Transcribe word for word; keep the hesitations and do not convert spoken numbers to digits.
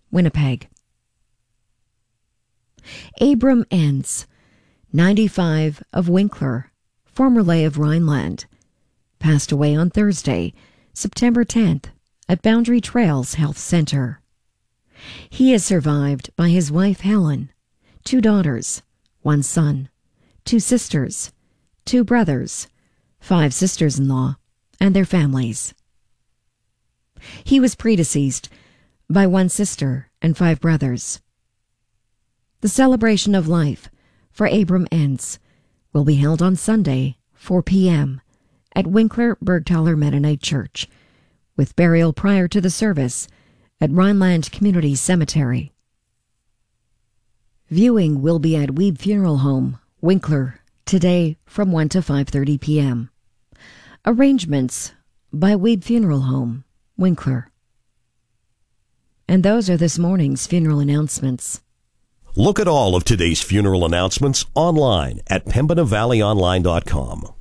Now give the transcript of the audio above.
Winnipeg. Abram Enns, ninety-five, of Winkler, formerly of Rhineland, passed away on Thursday, September tenth, at Boundary Trails Health Center. He is survived by his wife Helen, two daughters, one son, two sisters, two brothers, five sisters-in-law, and their families. He was predeceased by one sister and five brothers. The celebration of life for Abram Enns will be held on Sunday, four p.m., at Winkler Bergthaler Mennonite Church, with burial prior to the service at Rhineland Community Cemetery. Viewing will be at Wiebe Funeral Home, Winkler, today from one to five thirty p.m. Arrangements by Wiebe Funeral Home, Winkler. And those are this morning's funeral announcements. Look at all of today's funeral announcements online at pembina valley online dot com.